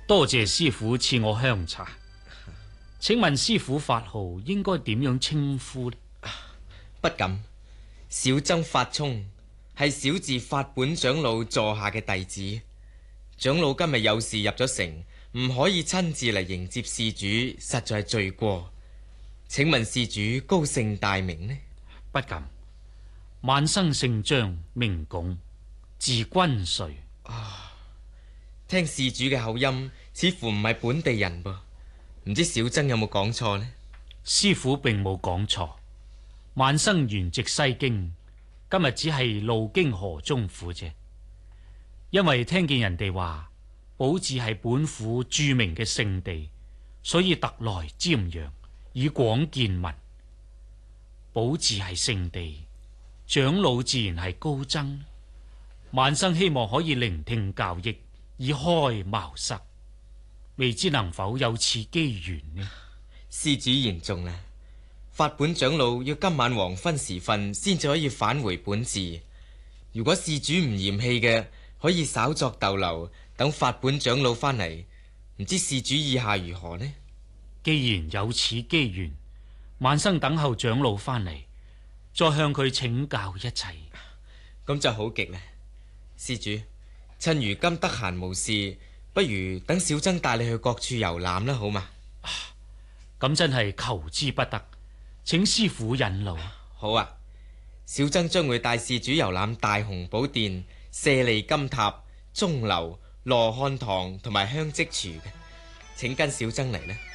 多謝師傅賜我香茶。請問師傅法號應該點樣稱呼呢？ 不敢，小僧法聰係小字法本長老座下嘅弟子。長老今日有事入咗城，唔可以親自嚟迎接事主，實在係罪過。請問事主高姓大名呢？ 不敢。萬生姓張，名拱，字君瑞。 聽事主嘅口音，似乎唔係本地人噃，唔知小僧有冇講錯呢？ 師傅並冇講錯，萬生原籍西京，今日只係路經河中府啫。因為聽見人哋話寶寺係本府著名嘅聖地，所以特來瞻仰，以廣見聞。寶寺係聖地，長老自然係高僧。萬生希望可以聆聽教益，以開茅塞，未知能否有此機緣呢？ 施主言重啦，法本長老要今晚黃昏時分先至可以返回本寺。如果施主唔嫌棄嘅，可以稍作逗留，等法本長老返嚟。唔知施主意下如何呢？ 既然有此機緣，萬生等候長老返嚟，再向佢請教一切。 咁就好極啦。施主，趁如今得閒無事，不如等小僧帶你去各處遊覽啦，好嘛？ 咁真係求之不得，請師傅引路。 好啊，小僧將會帶施主遊覽大雄寶殿、舍利金塔、鐘樓、羅漢堂同埋香積廚嘅，請跟小僧嚟啦。